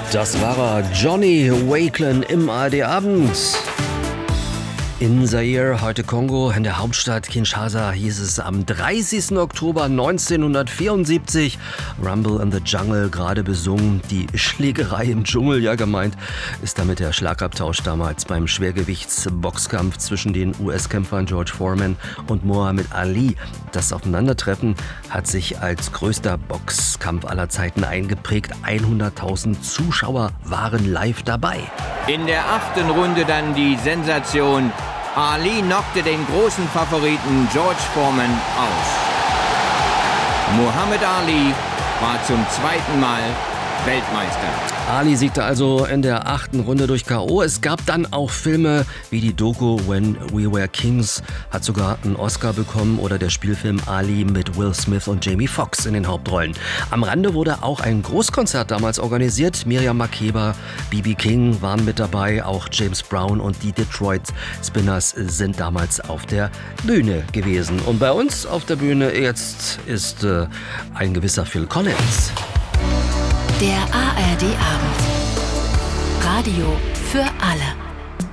Das war er, Johnny Wakelin im ARD-Abend. In Zaire, heute Kongo, in der Hauptstadt Kinshasa, hieß es am 30. Oktober 1974, Rumble in the Jungle, gerade besungen, die Schlägerei im Dschungel, ja gemeint, ist damit der Schlagabtausch damals beim Schwergewichtsboxkampf zwischen den US-Kämpfern George Foreman und Muhammad Ali. Das Aufeinandertreffen hat sich als größter Boxkampf aller Zeiten eingeprägt. 100.000 Zuschauer waren live dabei. In der 8. Runde dann die Sensation. Ali knockte den großen Favoriten George Foreman aus. Muhammad Ali war zum zweiten Mal Weltmeister. Ali siegte also in der 8. Runde durch K.O. Es gab dann auch Filme wie die Doku When We Were Kings, hat sogar einen Oscar bekommen, oder der Spielfilm Ali mit Will Smith und Jamie Foxx in den Hauptrollen. Am Rande wurde auch ein Großkonzert damals organisiert. Miriam Makeba, B.B. King waren mit dabei, auch James Brown und die Detroit Spinners sind damals auf der Bühne gewesen. Und bei uns auf der Bühne jetzt ist ein gewisser Phil Collins. Der ARD-Abend. Radio für alle.